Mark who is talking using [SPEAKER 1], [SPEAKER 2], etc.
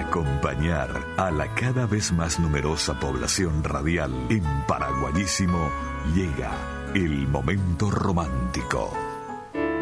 [SPEAKER 1] acompañar a la cada vez más numerosa población radial en Paraguayísimo, llega el momento romántico.